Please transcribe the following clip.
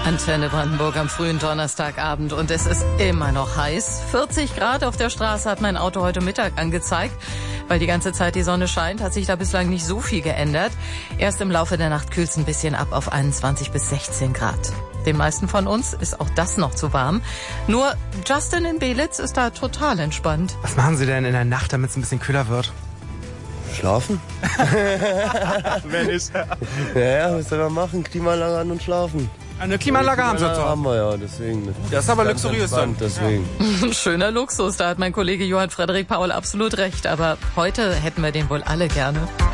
Antenne Brandenburg am frühen Donnerstagabend und es ist immer noch heiß. 40 Grad auf der Straße hat mein Auto heute Mittag angezeigt. Weil die ganze Zeit die Sonne scheint, hat sich da bislang nicht so viel geändert. Erst im Laufe der Nacht kühlt es ein bisschen ab auf 21 bis 16 Grad. Den meisten von uns ist auch das noch zu warm. Nur Justin in Belitz ist da total entspannt. Was machen Sie denn in der Nacht, damit es ein bisschen kühler wird? Schlafen? Wenn nicht. Ja, was soll man machen? Klimaanlage an und schlafen. Eine Klimaanlage haben Sie Klimaanlage zu. haben wir ja, deswegen. Das ist aber luxuriös dann. Deswegen. Schöner Luxus, da hat mein Kollege Johann Frederik Paul absolut recht. Aber heute hätten wir den wohl alle gerne.